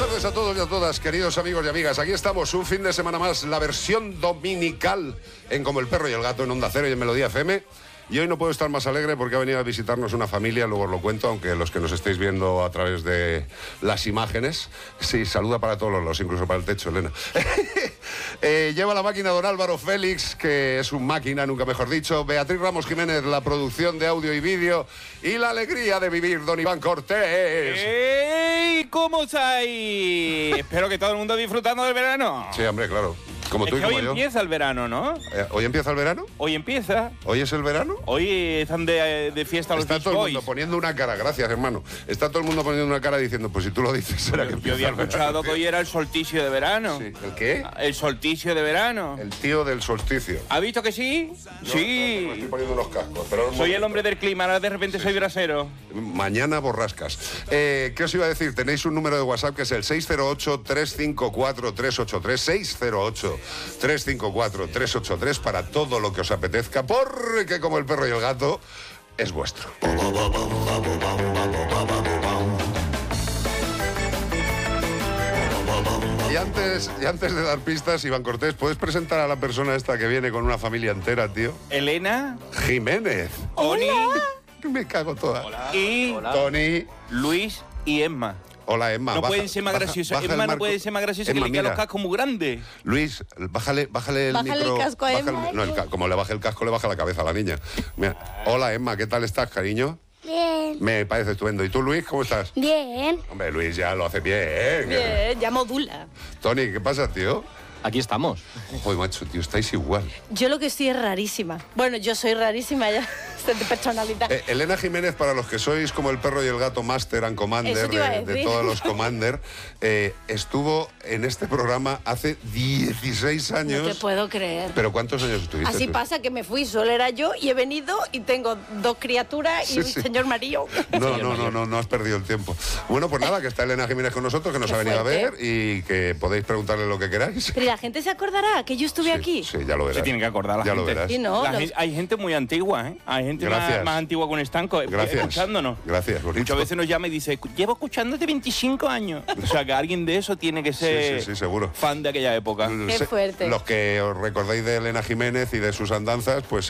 tardes a todos y a todas, queridos amigos y amigas. Aquí estamos, un fin de semana más, la versión dominical en Como el Perro y el Gato en Onda Cero y en Melodía FM. Y hoy no puedo estar más alegre porque ha venido a visitarnos una familia, luego os lo cuento, aunque los que nos estéis viendo a través de las imágenes. Sí, saluda para todos los lados, incluso para el techo, Elena. Lleva la máquina don Álvaro Félix, que es un máquina, nunca mejor dicho. Beatriz Ramos Jiménez, la producción de audio y vídeo. Y la alegría de vivir, don Iván Cortés. ¡Ey! ¿Cómo estáis? Espero que todo el mundo disfrutando del verano. Sí, hombre, claro. Como tú y como hoy yo. empieza el verano, ¿no? ¿Hoy empieza el verano? Hoy empieza. ¿Hoy es el verano? Hoy están de fiesta los Está Beach todo el Boys. mundo poniendo una cara, gracias hermano. Está todo el mundo poniendo una cara diciendo, pues si tú lo dices, será que Yo empieza había el verano. escuchado que hoy era el solsticio de verano. Sí. ¿El qué? El solsticio de verano. El tío del solsticio. ¿Ha visto que sí? Me Sí. estoy poniendo unos cascos. Pero Soy el hombre del clima, ahora de repente soy brasero. Mañana borrascas. ¿Qué os iba a decir? Tenéis un número de WhatsApp que es el 608-354-383. 608-354-383 para todo lo que os apetezca, porque Como el Perro y el Gato es vuestro. Y antes de dar pistas, Iván Cortés, ¿puedes presentar a la persona esta que viene con una familia entera, tío? Elena, Jiménez. Oni Me cago toda. y Tony. Luis y Emma. Hola, Emma. No baja- pueden ser más baja- graciosos. baja el Emma no marco. puede ser más graciosa que Emma, le quedan los mira. cascos muy grandes. Luis, bájale el Bájale micro. el casco a baja Emma. como le baje el casco, le baja la cabeza a la niña. Mira. Hola, Emma, ¿qué tal estás, cariño? Bien. Me parece estupendo. ¿Y tú, Luis, cómo estás? Bien. Hombre, Luis ya lo hace bien. Bien, ya modula. Tony, ¿qué pasa, tío? Aquí estamos. Joder, macho, tío, estáis igual. Yo lo que estoy es rarísima. Bueno, yo soy rarísima ya, de personalidad. Elena Jiménez, para los que sois como el Perro y el Gato Master and Commander Eso te iba a de decir. todos los Commander, estuvo en este programa hace 16 años. No te puedo creer. ¿Pero cuántos años estuviste? Así tú? pasa que me fui, solo era yo y he venido y tengo dos criaturas y Sí, un sí. señor marido. No has perdido el tiempo. Bueno, pues nada, que está Elena Jiménez con nosotros, que nos Qué ha venido a ver fuerte. y que podéis preguntarle lo que queráis. Pero la gente se acordará que yo estuve aquí. Sí, ya lo verás. Se tiene que acordar la Ya gente. lo verás. Sí, no, Hay gente muy antigua, ¿eh? Hay gente Gracias. más antigua con estanco escuchándonos. Gracias, bonito. Muchas veces nos llama y dice, llevo escuchándote 25 años. O sea, que alguien de eso tiene que ser Sí, seguro. fan de aquella época. Qué fuerte. Los que os recordáis de Elena Jiménez y de sus andanzas, pues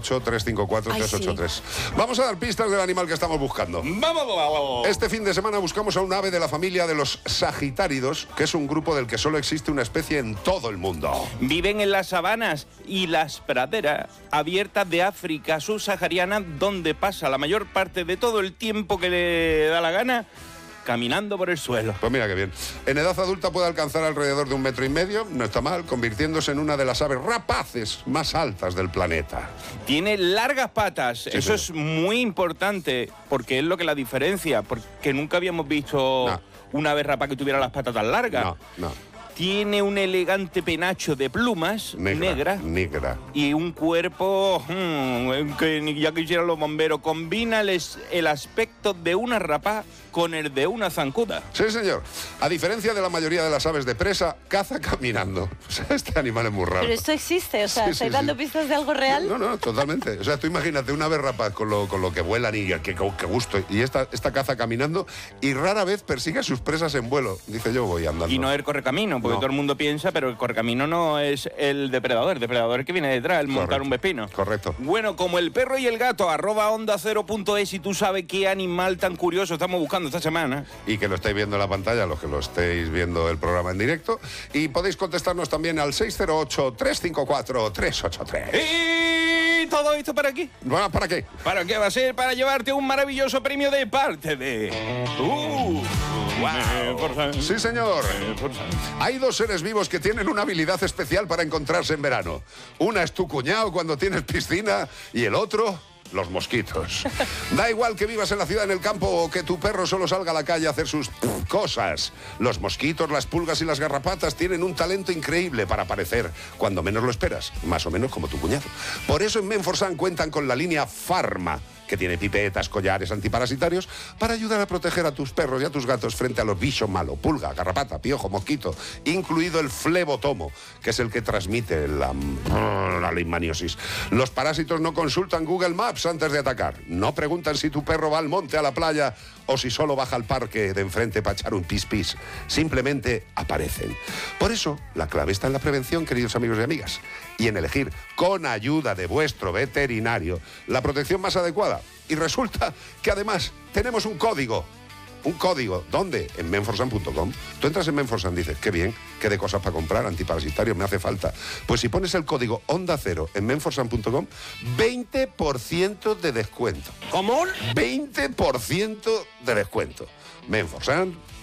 608-354-383. Vamos a dar pistas del animal que estamos buscando. ¡Vamos! Este fin de semana buscamos a un ave de la familia de los sagitáridos, que es un grupo del que solo existe una especie en todo el mundo. Viven en las sabanas y las praderas abiertas de África subsahariana, donde pasa la mayor parte de todo el tiempo que le da la gana caminando por el suelo. Pues mira qué bien. En edad adulta puede alcanzar alrededor de 1,5 metros, no está mal, convirtiéndose en una de las aves rapaces más altas del planeta. Tiene largas patas, Sí, eso señor. es muy importante, porque es lo que la diferencia, porque nunca habíamos visto No. una ave rapaz que tuviera las patas tan largas. No. Tiene un elegante penacho de plumas negras Negra. y un cuerpo que ni ya quisieran los bomberos. Combina el aspecto de una rapaz con el de una zancuda. Sí, señor. A diferencia de la mayoría de las aves de presa, caza caminando. O sea, este animal es muy raro. Pero esto existe, o sea, Sí, ¿estáis sí, dando sí. pistas de algo real? No, totalmente. O sea, tú imagínate una ave rapaz con lo que vuelan y qué gusto. Y esta caza caminando y rara vez persigue a sus presas en vuelo. Dice, yo voy andando. Y no el correcamino, porque No. todo el mundo piensa, pero el correcamino no es el depredador. El depredador es el que viene detrás, el montar Correcto. un pepino. Correcto. Bueno, como el perro y el gato, @onda0.es, y tú sabes qué animal tan curioso estamos buscando esta semana. Y que lo estáis viendo en la pantalla, los que lo estéis viendo el programa en directo. Y podéis contestarnos también al 608-354-383. ¿Y todo esto para qué? Bueno, ¿para qué? ¿Para qué va a ser? Para llevarte un maravilloso premio de parte de... ¡Wow! Sí, señor. Hay dos seres vivos que tienen una habilidad especial para encontrarse en verano. Una es tu cuñado cuando tienes piscina y el otro, los mosquitos. Da igual que vivas en la ciudad, en el campo, o que tu perro solo salga a la calle a hacer sus cosas. Los mosquitos, las pulgas y las garrapatas tienen un talento increíble para aparecer cuando menos lo esperas, más o menos como tu cuñado. Por eso en Menforsan cuentan con la línea Pharma, que tiene pipetas, collares antiparasitarios para ayudar a proteger a tus perros y a tus gatos frente a los bichos malos, pulga, garrapata, piojo, mosquito, incluido el flebotomo, que es el que transmite la leishmaniosis. Los parásitos no consultan Google Maps, WhatsApps antes de atacar. No preguntan si tu perro va al monte, a la playa o si solo baja al parque de enfrente para echar un pis-pis. Simplemente aparecen. Por eso, la clave está en la prevención, queridos amigos y amigas, y en elegir, con ayuda de vuestro veterinario, la protección más adecuada. Y resulta que además tenemos un código. Un código. ¿Dónde? En menforsan.com. Tú entras en Menforsan y dices, qué bien, qué de cosas para comprar, antiparasitarios, me hace falta. Pues si pones el código Onda Cero en menforsan.com, 20% de descuento. ¿Cómo? 20% de descuento. Menforsan.